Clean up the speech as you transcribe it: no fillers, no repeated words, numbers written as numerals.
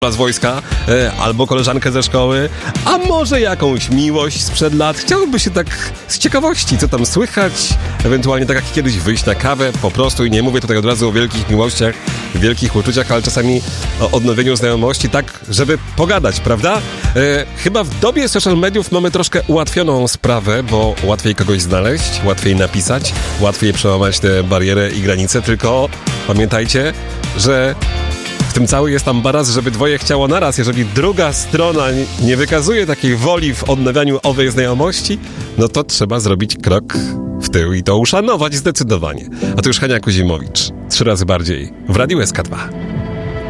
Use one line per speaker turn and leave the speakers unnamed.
z wojska, albo koleżankę ze szkoły, a może jakąś miłość sprzed lat. Chciałoby się tak z ciekawości, co tam słychać, ewentualnie tak jak kiedyś wyjść na kawę po prostu i nie mówię tutaj od razu o wielkich miłościach, wielkich uczuciach, ale czasami o odnowieniu znajomości, tak żeby pogadać, prawda? Chyba w dobie social mediów mamy troszkę ułatwioną sprawę, bo łatwiej kogoś znaleźć, łatwiej napisać, łatwiej przełamać tę barierę i granice, tylko pamiętajcie, że w tym cały jest ambaras, żeby dwoje chciało naraz. Jeżeli druga strona nie wykazuje takiej woli w odnawianiu owej znajomości, no to trzeba zrobić krok w tył i to uszanować zdecydowanie. A tu już Hania Kuzimowicz. 3 razy bardziej w Radiu SK2.